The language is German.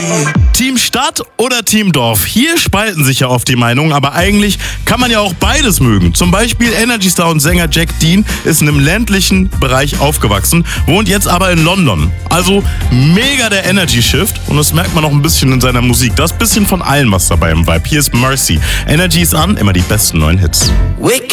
Team Stadt oder Team Dorf? Hier spalten sich ja oft die Meinungen, aber eigentlich kann man ja auch beides mögen. Zum Beispiel Energy Star und Sänger Jack Dean ist in einem ländlichen Bereich aufgewachsen, wohnt jetzt aber in London. Also mega der Energy Shift und das merkt man auch ein bisschen in seiner Musik. Da ist ein bisschen von allem was dabei im Vibe. Hier ist Mercy. Energy ist an, immer die besten neuen Hits.